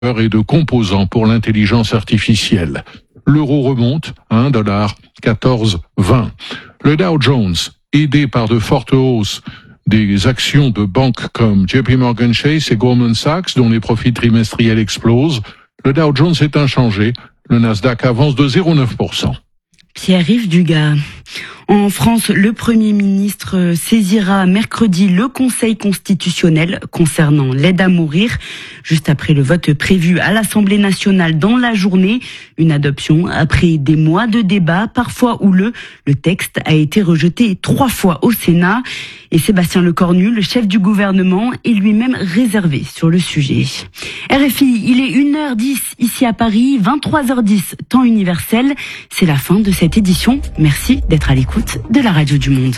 et de composants pour l'intelligence artificielle. L'euro remonte à $1,1420. Le Dow Jones, aidé par de fortes hausses des actions de banques comme JP Morgan Chase et Goldman Sachs, dont les profits trimestriels explosent, le Dow Jones est inchangé. Le Nasdaq avance de 0,9%. Pierre-Yves Dugas. En France, le Premier ministre saisira mercredi le Conseil constitutionnel concernant l'aide à mourir, juste après le vote prévu à l'Assemblée nationale dans la journée. Une adoption après des mois de débats, parfois houleux. Le texte a été rejeté 3 fois au Sénat. Et Sébastien Lecornu, le chef du gouvernement, est lui-même réservé sur le sujet. RFI, il est 1h10 ici à Paris, 23h10 temps universel. C'est la fin de cette édition. Merci d'être à l'écoute de la radio du Monde.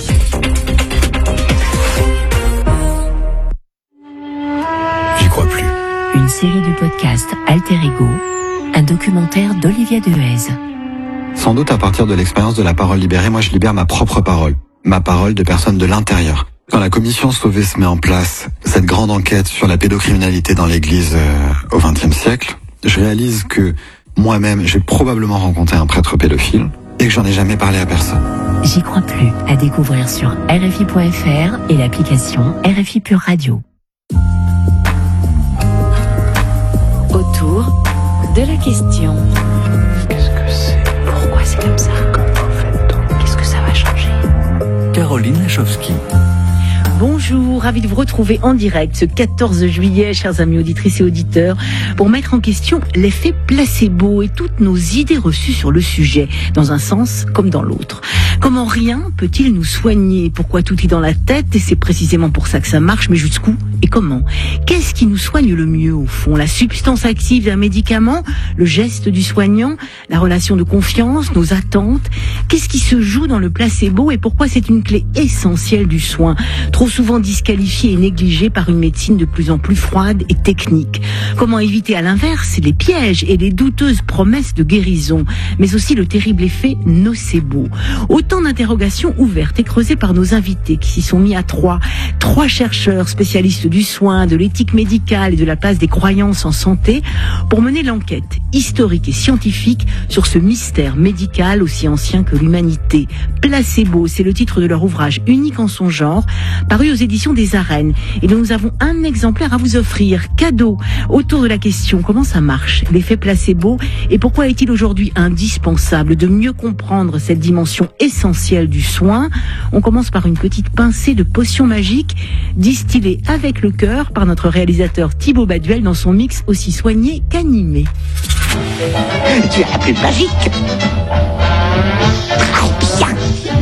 J'y crois plus. Une série de podcasts Alter Ego, un documentaire d'Olivier Dehaze. Sans doute à partir de l'expérience de la parole libérée, moi je libère ma propre parole. Ma parole de personne de l'intérieur. Quand la commission Sauvé se met en place, cette grande enquête sur la pédocriminalité dans l'église au XXe siècle, je réalise que moi-même, j'ai probablement rencontré un prêtre pédophile et que j'en ai jamais parlé à personne. J'y crois plus. À découvrir sur RFI.fr et l'application RFI Pure Radio. Autour de la question. Qu'est-ce que c'est? Pourquoi c'est comme ça? Comment fait-on? Qu'est-ce que ça va changer? Caroline Lachowski. Bonjour, ravi de vous retrouver en direct ce 14 juillet, chers amis auditrices et auditeurs, pour mettre en question l'effet placebo et toutes nos idées reçues sur le sujet, dans un sens comme dans l'autre. Comment rien peut-il nous soigner? Pourquoi tout est dans la tête? Et c'est précisément pour ça que ça marche, mais jusqu'où et comment? Qu'est-ce qui nous soigne le mieux au fond? La substance active d'un médicament? Le geste du soignant? La relation de confiance? Nos attentes? Qu'est-ce qui se joue dans le placebo et pourquoi c'est une clé essentielle du soin? Trop souvent disqualifié et négligé par une médecine de plus en plus froide et technique. Comment éviter à l'inverse les pièges et les douteuses promesses de guérison, mais aussi le terrible effet nocebo? Autant d'interrogations ouvertes et creusées par nos invités qui s'y sont mis à trois chercheurs spécialistes du soin, de l'éthique médicale et de la place des croyances en santé pour mener l'enquête historique et scientifique sur ce mystère médical aussi ancien que l'humanité. Placebo, c'est le titre de leur ouvrage unique en son genre, paru aux éditions des Arènes. Et nous avons un exemplaire à vous offrir, cadeau, autour de la question comment ça marche, l'effet placebo, et pourquoi est-il aujourd'hui indispensable de mieux comprendre cette dimension essentielle du soin. On commence par une petite pincée de potion magique, distillée avec le cœur par notre réalisateur Thibaut Baduel dans son mix aussi soigné qu'animé. Tu as la plus magique. Très bien.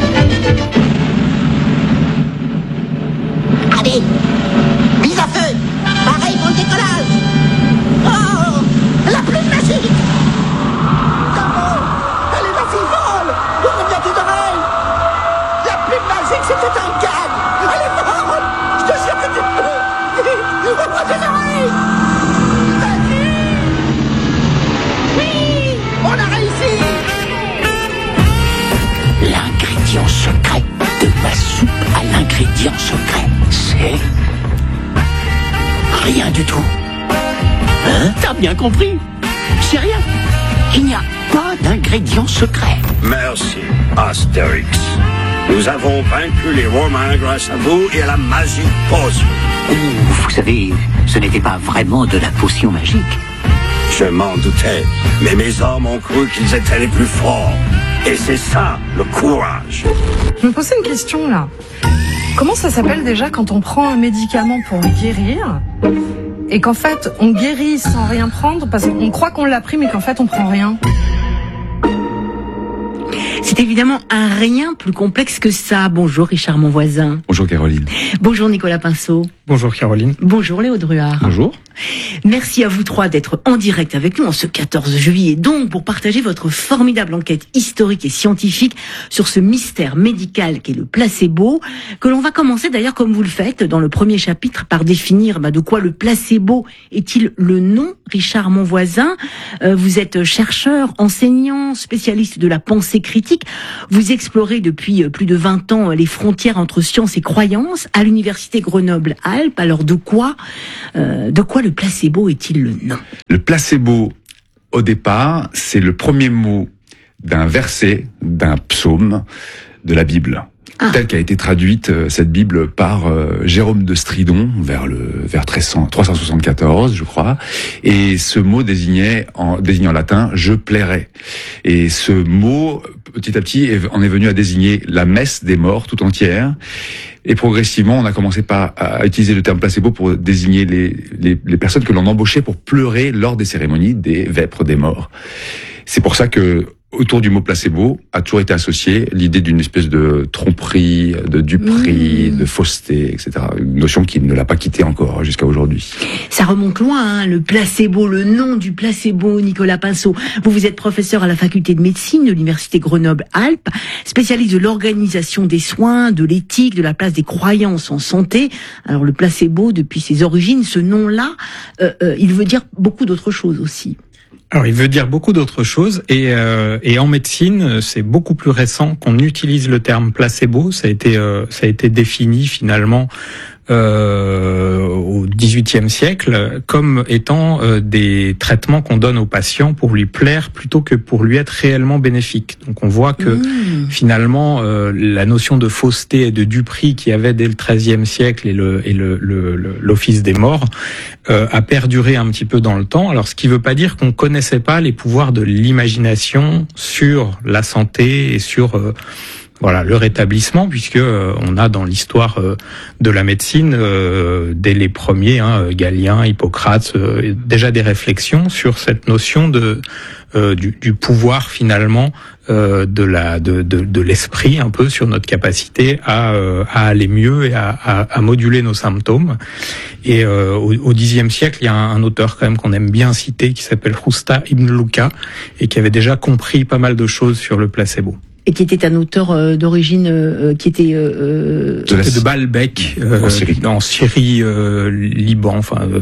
Allez, mise à feu. Pareil pour le décollage. Oh, la plume magique. Comment? Allez, vas-y, vole. Ouvre bien tes oreilles. La plume magique, c'était un gag. Allez, vole. Je te jure que tu peux. Vite, ouvre tes oreilles. Vas-y. Oui, on a réussi. L'ingrédient secret de ma soupe à l'ingrédient secret, c'est rien du tout. Hein? T'as bien compris? C'est rien. Il n'y a pas d'ingrédient secret. Merci, Astérix. Nous avons vaincu les Romains grâce à vous et à la magie potion. Vous savez, ce n'était pas vraiment de la potion magique. Je m'en doutais, mais mes hommes ont cru qu'ils étaient les plus forts. Et c'est ça, le courage. Je me posais une question, là. Comment ça s'appelle déjà quand on prend un médicament pour guérir et qu'en fait, on guérit sans rien prendre parce qu'on croit qu'on l'a pris mais qu'en fait, on prend rien? C'est évidemment un rien plus complexe que ça. Bonjour Richard, mon voisin. Bonjour Caroline. Bonjour Nicolas Pinceau. Bonjour Caroline. Bonjour Léo Druard. Bonjour. Merci à vous trois d'être en direct avec nous en ce 14 juillet, donc pour partager votre formidable enquête historique et scientifique sur ce mystère médical qu'est le placebo, que l'on va commencer d'ailleurs comme vous le faites dans le premier chapitre par définir de quoi le placebo est-il le nom. Richard, mon voisin, vous êtes chercheur, enseignant, spécialiste de la pensée critique. Vous explorez depuis plus de 20 ans les frontières entre science et croyance à l'université Grenoble-Alpes. Alpes. Alors de quoi le placebo est-il le nom? Le placebo, au départ, c'est le premier mot d'un verset, d'un psaume de la Bible. Telle qu'a été traduite cette Bible par Jérôme de Stridon vers 374, je crois. Et ce mot désignait en latin « je plairai ». Et ce mot, petit à petit, en est venu à désigner la messe des morts tout entière. Et progressivement, on a commencé à utiliser le terme placebo pour désigner les personnes que l'on embauchait pour pleurer lors des cérémonies des vêpres des morts. C'est pour ça que autour du mot placebo a toujours été associée l'idée d'une espèce de tromperie, de duperie, de fausseté, etc. Une notion qui ne l'a pas quittée encore jusqu'à aujourd'hui. Ça remonte loin, hein, le placebo, le nom du placebo, Nicolas Pinceau. Vous êtes professeur à la faculté de médecine de l'université Grenoble-Alpes, spécialiste de l'organisation des soins, de l'éthique, de la place des croyances en santé. Alors le placebo, depuis ses origines, ce nom-là, il veut dire beaucoup d'autres choses aussi. Alors, il veut dire beaucoup d'autres choses et en médecine, c'est beaucoup plus récent qu'on utilise le terme placebo. Ça a été défini finalement au XVIIIe siècle comme étant des traitements qu'on donne au patient pour lui plaire plutôt que pour lui être réellement bénéfique. Donc on voit que finalement la notion de fausseté et de duperie qu'il y avait dès le XIIIe siècle et l'office des morts a perduré un petit peu dans le temps. Alors ce qui veut pas dire qu'on connaissait pas les pouvoirs de l'imagination sur la santé et sur le rétablissement, puisque on a dans l'histoire de la médecine dès les premiers, Galien, Hippocrate, déjà des réflexions sur cette notion du pouvoir finalement de l'esprit un peu sur notre capacité à aller mieux et à moduler nos symptômes. Et au Xe siècle, il y a un auteur quand même qu'on aime bien citer qui s'appelle Rousta Ibn Luca et qui avait déjà compris pas mal de choses sur le placebo. Et qui était un auteur d'origine qui était de Baalbek en Syrie, Liban,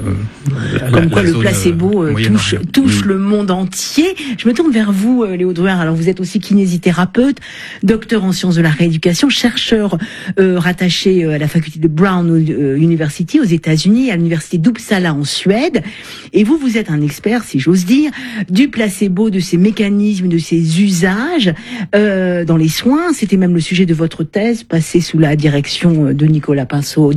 comme quoi le placebo touche le monde entier. Je me tourne vers vous, Léo Druer. Alors vous êtes aussi kinésithérapeute, docteur en sciences de la rééducation, chercheur rattaché à la faculté de Brown University aux États-Unis, à l'université d'Uppsala en Suède. Et vous êtes un expert, si j'ose dire, du placebo, de ses mécanismes, de ses usages. Dans les soins, c'était même le sujet de votre thèse, passée sous la direction de Nicolas Pinceau,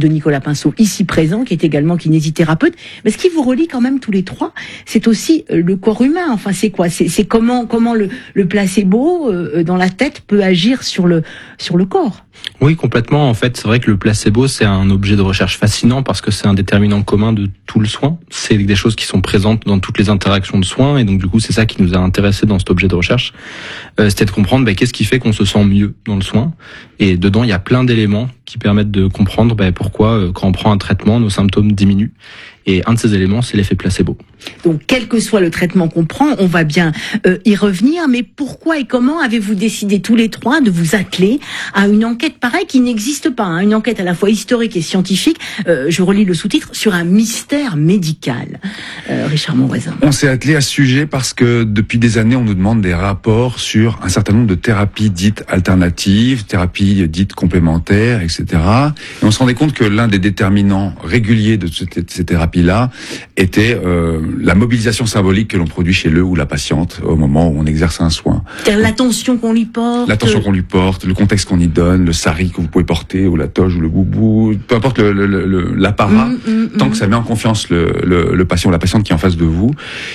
ici présent, qui est également kinésithérapeute. Mais ce qui vous relie quand même tous les trois, c'est aussi le corps humain. Enfin, c'est quoi? C'est comment le placebo dans la tête peut agir sur le corps. Oui, complètement. En fait, c'est vrai que le placebo, c'est un objet de recherche fascinant parce que c'est un déterminant commun de tout le soin. C'est des choses qui sont présentes dans toutes les interactions de soins et donc du coup, c'est ça qui nous a intéressés dans cet objet de recherche. C'était de comprendre qu'est-ce qui fait qu'on se sent mieux dans le soin. Et dedans, il y a plein d'éléments qui permettent de comprendre pourquoi, quand on prend un traitement, nos symptômes diminuent. Et un de ces éléments, c'est l'effet placebo. Donc, quel que soit le traitement qu'on prend, on va bien y revenir. Mais pourquoi et comment avez-vous décidé tous les trois de vous atteler à une enquête pareille qui n'existe pas, hein, une enquête à la fois historique et scientifique, je relis le sous-titre, sur un mystère médical. Richard Monvoisin. On s'est attelé à ce sujet parce que depuis des années, on nous demande des rapports sur un certain nombre de thérapies dites alternatives, thérapies dites complémentaires, etc. Et on se rendait compte que l'un des déterminants réguliers de ces thérapies-là était la mobilisation symbolique que l'on produit chez le ou la patiente au moment où on exerce un soin. C'est-à-dire l'attention qu'on lui porte. L'attention qu'on lui porte, le contexte qu'on y donne, le sari que vous pouvez porter, ou la toge, ou le boubou, peu importe l'apparat, tant que ça met en confiance le patient ou la patiente qui est en face de vous,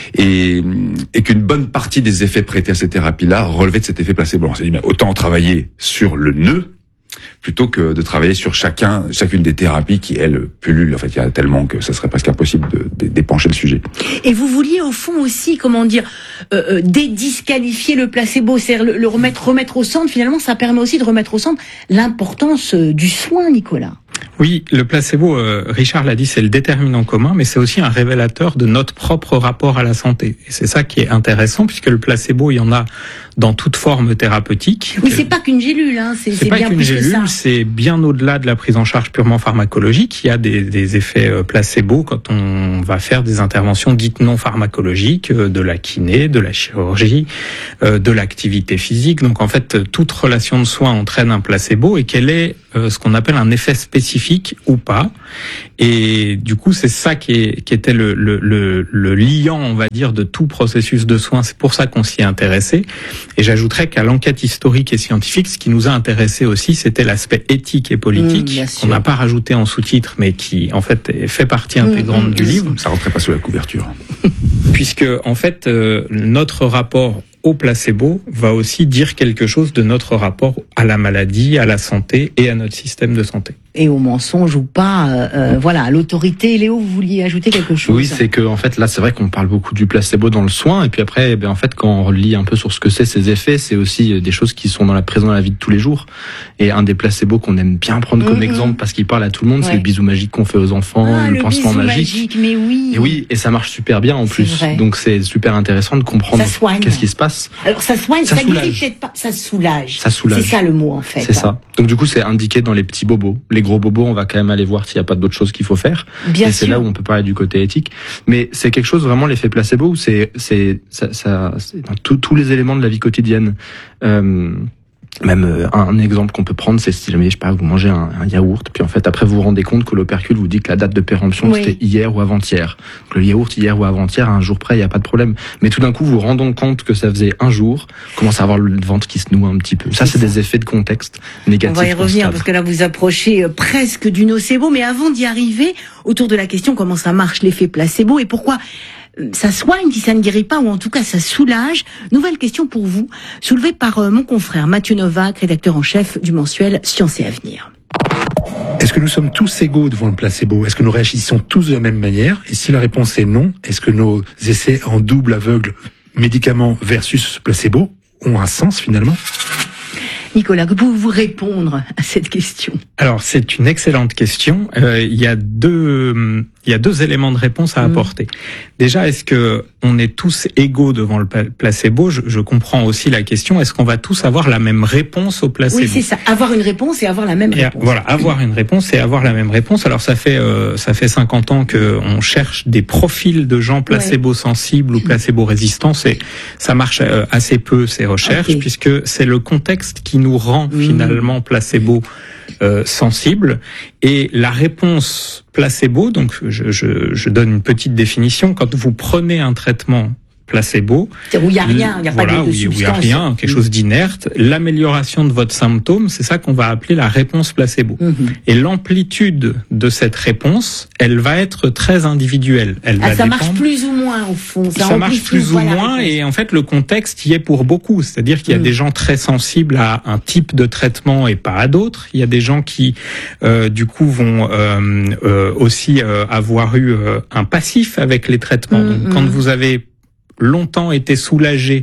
et qu'une bonne partie des effets prêtés à ces thérapies-là relevaient de cet effet placebo. On s'est dit, autant travailler sur le nœud, plutôt que de travailler sur chacune des thérapies qui, elles, pullulent. En fait, il y a tellement que ça serait presque impossible d'épancher le sujet. Et vous vouliez, au fond, aussi, dédisqualifier le placebo, c'est-à-dire le remettre au centre. Finalement, ça permet aussi de remettre au centre l'importance du soin, Nicolas. Oui, le placebo, Richard l'a dit, c'est le déterminant commun, mais c'est aussi un révélateur de notre propre rapport à la santé. Et c'est ça qui est intéressant, puisque le placebo, il y en a dans toute forme thérapeutique. Oui, c'est pas qu'une gélule, hein, c'est pas bien qu'une plus gélule, que ça. C'est bien au-delà de la prise en charge purement pharmacologique. Il y a des effets placebo quand on va faire des interventions dites non pharmacologiques, de la kiné, de la chirurgie, de l'activité physique. Donc en fait, toute relation de soin entraîne un placebo, et quel est ce qu'on appelle un effet spécifique ou pas. Et du coup, c'est ça qui était le liant, on va dire, de tout processus de soins. C'est pour ça qu'on s'y est intéressé. Et j'ajouterais qu'à l'enquête historique et scientifique, ce qui nous a intéressé aussi, c'était l'aspect éthique et politique, qu'on n'a pas rajouté en sous-titre, mais qui, en fait, fait partie intégrante du livre. Ça rentrait pas sous la couverture. Puisque, en fait, notre rapport au placebo va aussi dire quelque chose de notre rapport à la maladie, à la santé et à notre système de santé. Et au mensonge ou pas, voilà, à l'autorité. Léo, vous vouliez ajouter quelque chose? Oui, c'est que en fait là, c'est vrai qu'on parle beaucoup du placebo dans le soin, et puis après, en fait, quand on relit un peu sur ce que c'est ces effets, c'est aussi des choses qui sont présentes dans la vie de tous les jours. Et un des placebos qu'on aime bien prendre comme exemple parce qu'il parle à tout le monde, c'est le bisou magique qu'on fait aux enfants, le pansement magique. Mais oui. Et oui, et ça marche super bien en plus. Vrai. Donc c'est super intéressant de comprendre qu'est-ce qui se passe. Alors ça soigne, ça guérit peut-être pas, ça soulage. Ça soulage. C'est ça le mot en fait. C'est ça. Donc du coup, c'est indiqué dans les petits bobos. Les gros bobos, on va quand même aller voir s'il n'y a pas d'autres choses qu'il faut faire. Bien et c'est là où on peut parler du côté éthique. Mais c'est quelque chose vraiment, l'effet placebo, où c'est dans tous les éléments de la vie quotidienne. Même un exemple qu'on peut prendre, c'est si jamais, je sais pas, vous mangez un yaourt, puis en fait après vous vous rendez compte que l'opercule vous dit que la date de péremption c'était hier ou avant-hier. Donc, le yaourt hier ou avant-hier, à un jour près, il y a pas de problème. Mais tout d'un coup, vous vous rendez compte que ça faisait un jour, vous commencez à avoir le ventre qui se noue un petit peu. Ça, c'est des effets de contexte négatifs. On va y revenir parce que là vous approchez presque du nocebo, mais avant d'y arriver, autour de la question comment ça marche l'effet placebo et pourquoi ça soigne si ça ne guérit pas, ou en tout cas ça soulage. Nouvelle question pour vous, soulevée par mon confrère Mathieu Novak, rédacteur en chef du mensuel Science et Avenir. Est-ce que nous sommes tous égaux devant le placebo? Est-ce que nous réagissons tous de la même manière? Et si la réponse est non, est-ce que nos essais en double aveugle médicaments versus placebo ont un sens finalement? Nicolas, que pouvez-vous répondre à cette question? Alors, c'est une excellente question. Il y a deux éléments de réponse à apporter. Déjà, est-ce que on est tous égaux devant le placebo? Je comprends aussi la question. Est-ce qu'on va tous avoir la même réponse au placebo? Oui, c'est ça. Avoir une réponse et avoir la même réponse. Voilà, avoir une réponse et avoir la même réponse. Alors, ça fait 50 ans que on cherche des profils de gens placebo-sensibles ou placebo-résistants. Ça marche assez peu, ces recherches, puisque c'est le contexte qui nous rend finalement placebo sensible. Et la réponse placebo, donc je donne une petite définition, quand vous prenez un traitement placebo, où il n'y a rien, il n'y a pas de substance. Où il n'y a rien, quelque chose d'inerte, l'amélioration de votre symptôme, c'est ça qu'on va appeler la réponse placebo. Et l'amplitude de cette réponse, elle va être très individuelle. Ça marche plus ou moins au fond. Ça marche plus ou moins, et en fait le contexte y est pour beaucoup. C'est-à-dire qu'il y a des gens très sensibles à un type de traitement et pas à d'autres. Il y a des gens qui du coup vont aussi avoir eu un passif avec les traitements. Donc quand vous avez longtemps été soulagé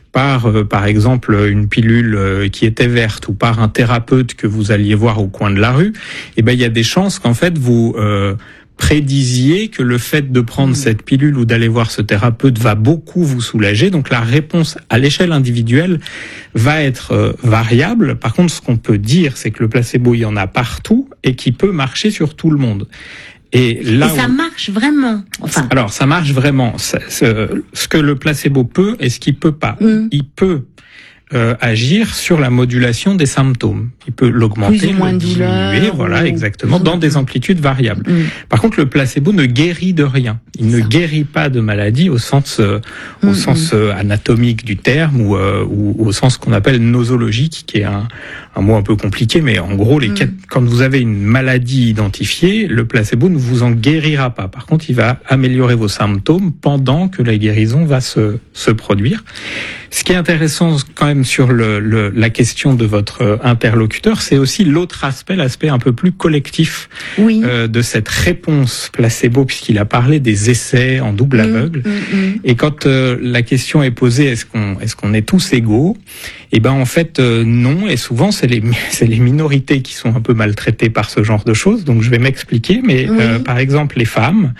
par exemple une pilule qui était verte ou par un thérapeute que vous alliez voir au coin de la rue, il y a des chances qu'en fait vous prédisiez que le fait de prendre cette pilule ou d'aller voir ce thérapeute va beaucoup vous soulager. Donc la réponse à l'échelle individuelle va être variable. Par contre, ce qu'on peut dire, c'est que le placebo, il y en a partout et qui peut marcher sur tout le monde. Et ça marche vraiment. Alors, ça marche vraiment. Ce que le placebo peut et ce qu'il peut pas. Il peut agir sur la modulation des symptômes. Il peut l'augmenter, plus ou moins le diminuer, voilà, exactement, dans des amplitudes variables. Par contre, le placebo ne guérit de rien. Il ne guérit pas de maladie au sens anatomique du terme ou au sens qu'on appelle nosologique, qui est un mot un peu compliqué, mais en gros, quand vous avez une maladie identifiée, le placebo ne vous en guérira pas. Par contre, il va améliorer vos symptômes pendant que la guérison va se produire. Ce qui est intéressant quand même sur la question de votre interlocuteur, c'est aussi l'autre aspect, l'aspect un peu plus collectif de cette réponse placebo, puisqu'il a parlé des essais en double aveugle. Et quand la question est posée, est-ce qu'on est tous égaux? En fait non, et souvent c'est les minorités qui sont un peu maltraitées par ce genre de choses. Donc je vais m'expliquer, mais par exemple les femmes,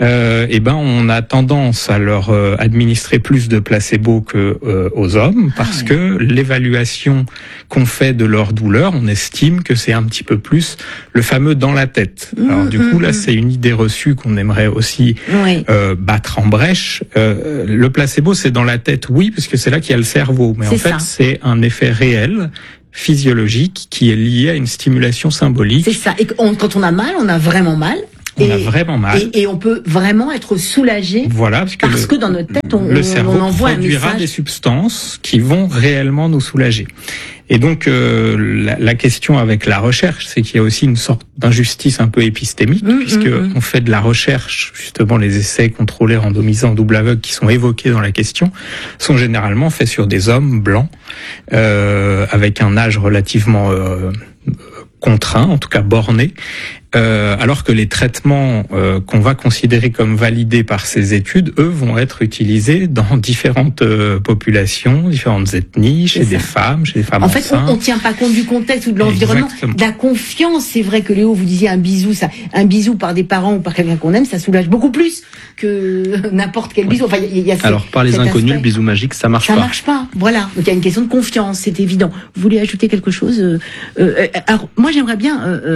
on a tendance à leur administrer plus de placebo que aux hommes, parce que l'évaluation qu'on fait de leur douleur, on estime que c'est un petit peu plus le fameux dans la tête. Alors du coup là, c'est une idée reçue qu'on aimerait aussi battre en brèche. Le placebo, c'est dans la tête, oui, parce que c'est là qu'il y a le cerveau, mais en fait c'est un effet réel physiologique qui est lié à une stimulation symbolique. C'est ça. Et quand on a mal, on a vraiment mal. On a vraiment mal. Et on peut vraiment être soulagé. Voilà, parce que dans notre tête, le cerveau envoie produira un message. des substances qui vont réellement nous soulager. Et donc la question avec la recherche, c'est qu'il y a aussi une sorte d'injustice un peu épistémique, puisque on fait de la recherche, justement les essais contrôlés randomisés en double aveugle qui sont évoqués dans la question, sont généralement faits sur des hommes blancs, avec un âge relativement contraint, en tout cas borné, alors que les traitements qu'on va considérer comme validés par ces études, eux, vont être utilisés dans différentes populations, différentes ethnies, chez des femmes En fait, enceintes. on tient pas compte du contexte ou de l'environnement. Exactement. De la confiance, c'est vrai que Léo, vous disiez un bisou par des parents ou par quelqu'un qu'on aime, ça soulage beaucoup plus que n'importe quel bisou. Enfin, il y a Alors, par les inconnus, le bisou magique, ça marche pas. Ça marche pas. Voilà. Donc, il y a une question de confiance, c'est évident. Vous voulez ajouter quelque chose? Alors, moi, j'aimerais bien,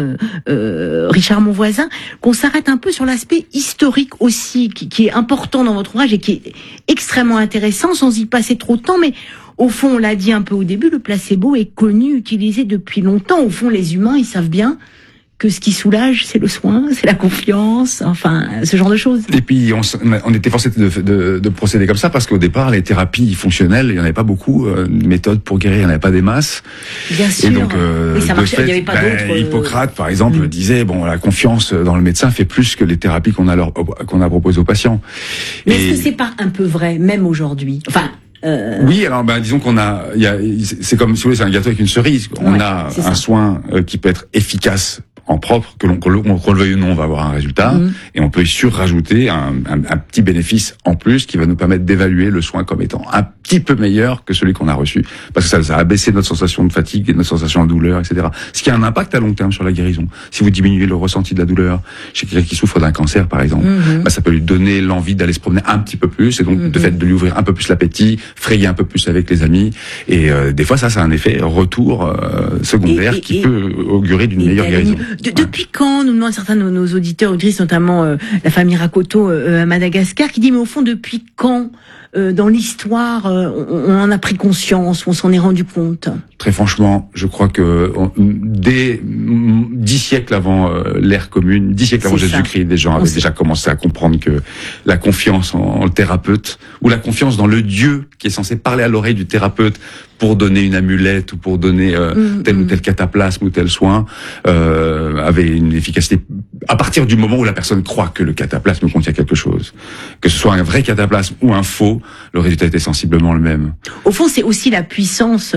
Richard, mon voisin, qu'on s'arrête un peu sur l'aspect historique aussi, qui est important dans votre ouvrage et qui est extrêmement intéressant, sans y passer trop de temps, mais au fond, on l'a dit un peu au début, le placebo est connu, utilisé depuis longtemps. Au fond, les humains, ils savent bien que ce qui soulage, c'est le soin, c'est la confiance, enfin, ce genre de choses. Et puis, on était forcé de procéder comme ça parce qu'au départ, les thérapies fonctionnelles, il n'y en avait pas beaucoup. De méthodes pour guérir, il n'y en avait pas des masses. Bien sûr. Et donc, et ça marchait, il n'y avait pas d'autres. Hippocrate, par exemple, disait, bon, la confiance dans le médecin fait plus que les thérapies qu'on a proposées aux patients. Mais est-ce que c'est pas un peu vrai, même aujourd'hui? Enfin, oui, alors disons c'est comme si vous voulez, c'est un gâteau avec une cerise. On a un soin qui peut être efficace en propre, qu'on le veuille ou non, on va avoir un résultat, et on peut surrajouter un petit bénéfice en plus qui va nous permettre d'évaluer le soin comme étant un petit peu meilleur que celui qu'on a reçu, parce que ça a baissé notre sensation de fatigue et notre sensation de douleur, etc. Ce qui a un impact à long terme sur la guérison. Si vous diminuez le ressenti de la douleur chez quelqu'un qui souffre d'un cancer, par exemple, ça peut lui donner l'envie d'aller se promener un petit peu plus, et donc de fait de lui ouvrir un peu plus l'appétit, frayer un peu plus avec les amis, et des fois ça a un effet retour secondaire qui peut augurer d'une meilleure guérison. Depuis quand, nous demandent certains de nos auditeurs, auditrices, notamment la famille Rakoto à Madagascar, qui dit, mais au fond, depuis quand dans l'histoire on en a pris conscience, on s'en est rendu compte? Très franchement, je crois que dès 10 siècles avant l'ère commune, 10 siècles avant Jésus-Christ, des gens avaient déjà commencé à comprendre que la confiance en le thérapeute, ou la confiance dans le Dieu qui est censé parler à l'oreille du thérapeute pour donner une amulette ou pour donner tel ou tel cataplasme ou tel soin, avait une efficacité à partir du moment où la personne croit que le cataplasme contient quelque chose. Que ce soit un vrai cataplasme ou un faux, le résultat était sensiblement le même. Au fond, c'est aussi la puissance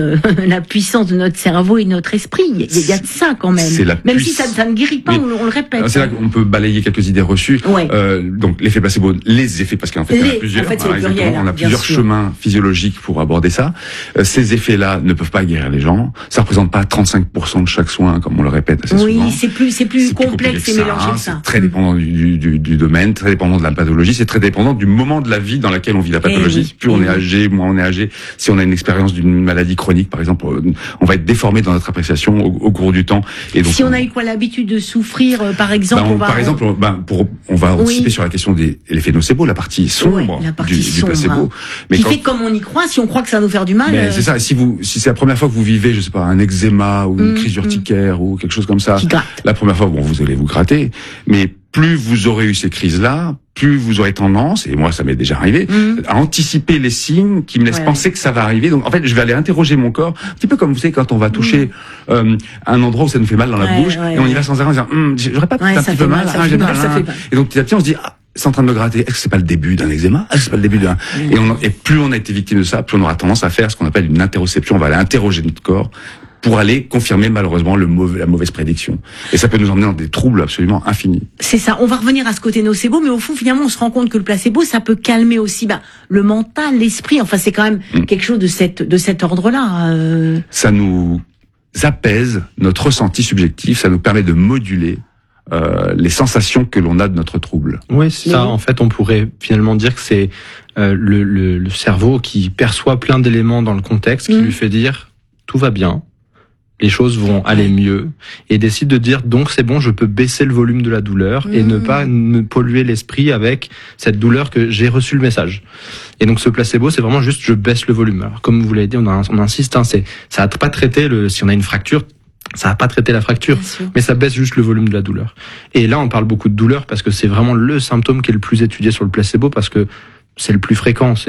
de notre cerveau et de notre esprit. Il y a de ça quand même. Même si ça ne guérit pas, on le répète. C'est là qu'on peut balayer quelques idées reçues. Donc l'effet placebo, les effets, parce qu'en fait il y en a plusieurs. En fait, c'est pluriel, on a plusieurs chemins physiologiques pour aborder ça. Ces effets-là ne peuvent pas guérir les gens. Ça représente pas 35% de chaque soin, comme on le répète assez souvent. Oui, c'est plus complexe, c'est mélangé que ça. C'est très dépendant du domaine, très dépendant de la pathologie, c'est très dépendant du moment de la vie dans laquelle on vit la pathologie. Plus on est âgé, moins on est âgé. Si on a une expérience d'une maladie chronique, par exemple, on va être déformé dans notre appréciation au cours du temps. Et donc, si on a eu l'habitude de souffrir, par exemple, on va anticiper sur la question des l'effet nocebo, la partie sombre du placebo. Mais qui fait comme on y croit, si on croit que ça va nous faire du mal. C'est ça. Si c'est la première fois que vous vivez, je sais pas, un eczéma ou une crise urticaire ou quelque chose comme ça, la première fois, vous allez vous gratter, mais plus vous aurez eu ces crises-là, plus vous aurez tendance, et moi ça m'est déjà arrivé, à anticiper les signes qui me laissent penser que ça va arriver. Donc en fait, je vais aller interroger mon corps, un petit peu comme vous savez quand on va toucher un endroit où ça nous fait mal dans la bouche, et on y va sans arrêt en disant j'aurais pas un petit peu mal, j'ai mal. Et donc petit à petit on se dit c'est en train de me gratter. Est-ce que c'est pas le début d'un eczéma? Est-ce que c'est pas le début d'un... Et plus on a été victime de ça, plus on aura tendance à faire ce qu'on appelle une interoception. On va aller interroger notre corps pour aller confirmer malheureusement la mauvaise prédiction. Et ça peut nous emmener dans des troubles absolument infinis. C'est ça. On va revenir à ce côté nocebo, mais au fond, finalement, on se rend compte que le placebo, ça peut calmer aussi le mental, l'esprit. Enfin, c'est quand même quelque chose de cet ordre-là. Ça nous apaise notre ressenti subjectif, ça nous permet de moduler les sensations que l'on a de notre trouble. Oui, c'est ça. En fait, on pourrait finalement dire que c'est le cerveau qui perçoit plein d'éléments dans le contexte qui lui fait dire tout va bien. les choses vont aller mieux, et décide de dire donc c'est bon, je peux baisser le volume de la douleur et ne pas me polluer l'esprit avec cette douleur que j'ai reçu le message. Et donc ce placebo, c'est vraiment juste je baisse le volume. Alors comme vous l'avez dit, on insiste, ça va pas traiter si on a une fracture, ça va pas traiter la fracture, mais ça baisse juste le volume de la douleur. Et là on parle beaucoup de douleur parce que c'est vraiment le symptôme qui est le plus étudié sur le placebo, parce que c'est le plus fréquent.